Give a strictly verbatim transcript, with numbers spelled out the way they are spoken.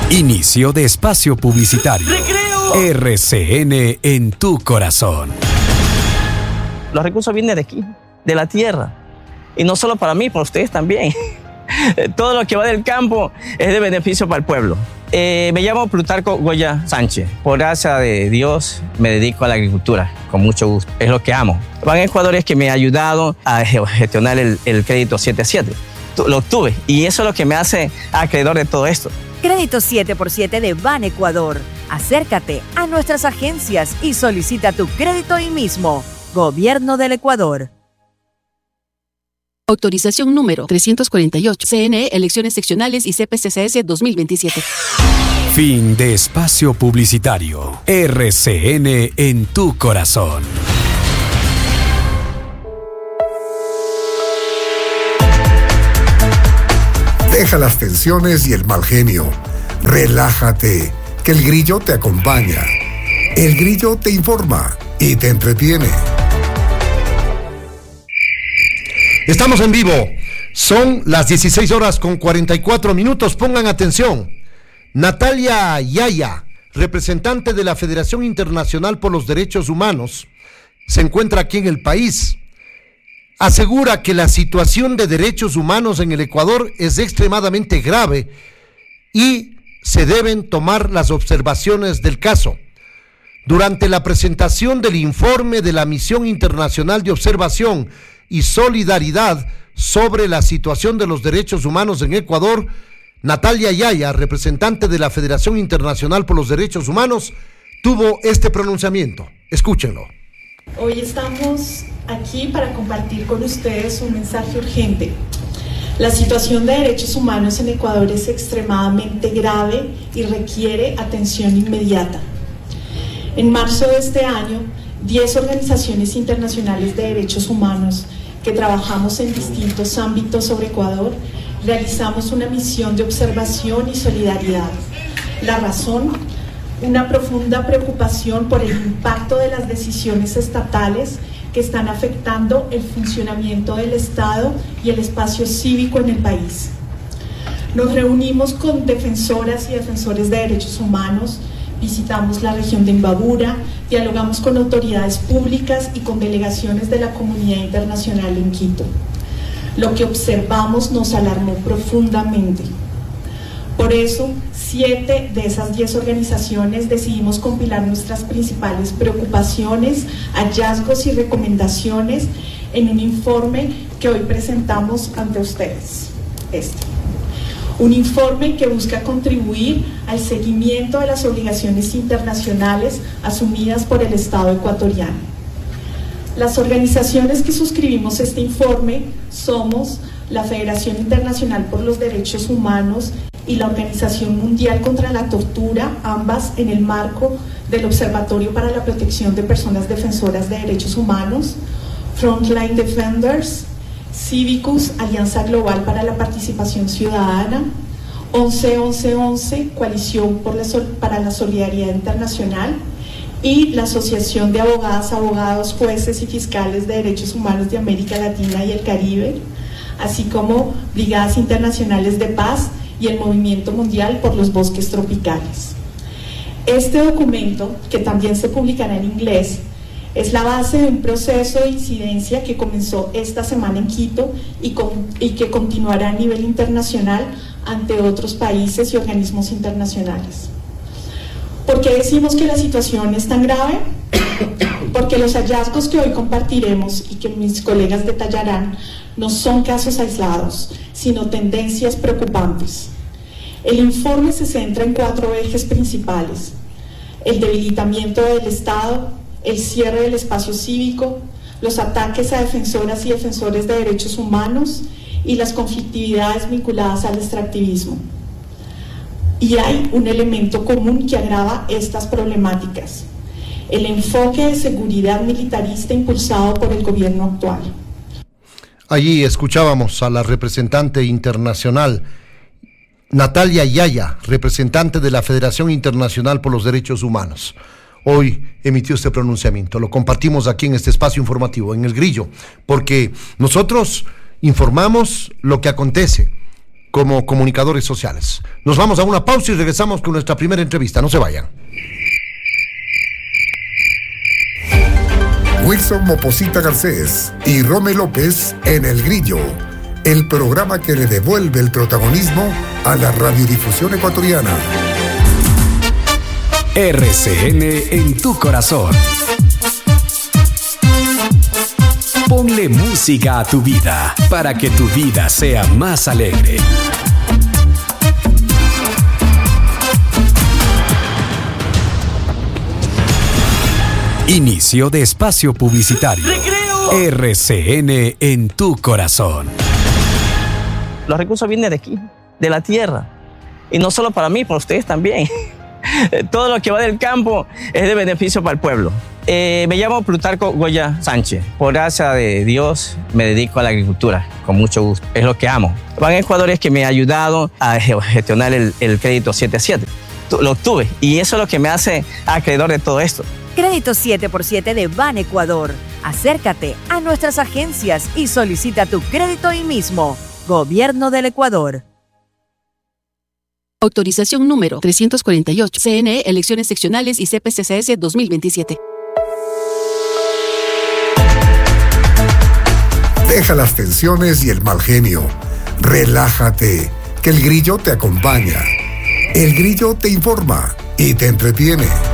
Inicio de espacio publicitario. ¡Recreo! R C N en tu corazón. Los recursos vienen de aquí, de la tierra. Y no solo para mí, para ustedes también. Todo lo que va del campo es de beneficio para el pueblo. Eh, me llamo Plutarco Goya Sánchez. Por gracia de Dios me dedico a la agricultura, con mucho gusto. Es lo que amo. Van Ecuador es que me ha ayudado a gestionar el, el crédito siete a siete. Lo obtuve y eso es lo que me hace acreedor de todo esto. Crédito siete por siete de Ban Ecuador. Acércate a nuestras agencias y solicita tu crédito hoy mismo. Gobierno del Ecuador. Autorización número trescientos cuarenta y ocho. C N E, Elecciones Seccionales y C P C C S dos mil veintisiete. Fin de espacio publicitario. R C N en tu corazón. Deja las tensiones y el mal genio. Relájate, que el Grillo te acompaña. El Grillo te informa y te entretiene. Estamos en vivo. Son las dieciséis horas con cuarenta y cuatro minutos. Pongan atención. Natalia Yaya, representante de la Federación Internacional por los Derechos Humanos, se encuentra aquí en el país. Asegura que la situación de derechos humanos en el Ecuador es extremadamente grave y se deben tomar las observaciones del caso. Durante la presentación del informe de la Misión Internacional de Observación y Solidaridad sobre la situación de los derechos humanos en Ecuador, Natalia Yaya, representante de la Federación Internacional por los Derechos Humanos, tuvo este pronunciamiento. Escúchenlo. Hoy estamos aquí para compartir con ustedes un mensaje urgente. La situación de derechos humanos en Ecuador es extremadamente grave y requiere atención inmediata. En marzo de este año, diez organizaciones internacionales de derechos humanos que trabajamos en distintos ámbitos sobre Ecuador, realizamos una misión de observación y solidaridad. La razón: una profunda preocupación por el impacto de las decisiones estatales que están afectando el funcionamiento del Estado y el espacio cívico en el país. Nos reunimos con defensoras y defensores de derechos humanos, visitamos la región de Imbabura, dialogamos con autoridades públicas y con delegaciones de la comunidad internacional en Quito. Lo que observamos nos alarmó profundamente. Por eso, siete de esas diez organizaciones decidimos compilar nuestras principales preocupaciones, hallazgos y recomendaciones en un informe que hoy presentamos ante ustedes. Este. Un informe que busca contribuir al seguimiento de las obligaciones internacionales asumidas por el Estado ecuatoriano. Las organizaciones que suscribimos este informe somos la Federación Internacional por los Derechos Humanos y la Organización Mundial contra la Tortura, ambas en el marco del Observatorio para la Protección de Personas Defensoras de Derechos Humanos, Frontline Defenders, Cívicus, Alianza Global para la Participación Ciudadana, once once once, Coalición por la Sol- para la Solidaridad Internacional, y la Asociación de Abogadas, Abogados, Jueces y Fiscales de Derechos Humanos de América Latina y el Caribe, así como Brigadas Internacionales de Paz y el Movimiento Mundial por los Bosques Tropicales. Este documento, que también se publicará en inglés, es la base de un proceso de incidencia que comenzó esta semana en Quito y, con, y que continuará a nivel internacional ante otros países y organismos internacionales. ¿Por qué decimos que la situación es tan grave? Porque los hallazgos que hoy compartiremos y que mis colegas detallarán no son casos aislados, sino tendencias preocupantes. El informe se centra en cuatro ejes principales: el debilitamiento del Estado, el cierre del espacio cívico, los ataques a defensoras y defensores de derechos humanos y las conflictividades vinculadas al extractivismo. Y hay un elemento común que agrava estas problemáticas: el enfoque de seguridad militarista impulsado por el gobierno actual. Allí escuchábamos a la representante internacional Natalia Yaya, representante de la Federación Internacional por los Derechos Humanos. Hoy emitió este pronunciamiento, lo compartimos aquí en este espacio informativo, en El Grillo, porque nosotros informamos lo que acontece como comunicadores sociales. Nos vamos a una pausa y regresamos con nuestra primera entrevista. No se vayan. Wilson Moposita Garcés y Rome López en El Grillo, el programa que le devuelve el protagonismo a la radiodifusión ecuatoriana. R C N en tu corazón. Ponle música a tu vida para que tu vida sea más alegre. Inicio de espacio publicitario. ¡Recreo! R C N en tu corazón. Los recursos vienen de aquí, de la tierra. Y no solo para mí, para ustedes también. Todo lo que va del campo es de beneficio para el pueblo. Eh, me llamo Plutarco Goya Sánchez. Por gracia de Dios me dedico a la agricultura, con mucho gusto. Es lo que amo. Ban Ecuador es que me ha ayudado a gestionar el, el crédito siete a siete. Lo obtuve y eso es lo que me hace acreedor de todo esto. Crédito siete por siete de Ban Ecuador. Acércate a nuestras agencias y solicita tu crédito hoy mismo. Gobierno del Ecuador. Autorización número trescientos cuarenta y ocho. C N E, Elecciones Seccionales y C P C C S dos mil veintisiete. Deja las tensiones y el mal genio. Relájate, que el Grillo te acompaña. El Grillo te informa y te entretiene.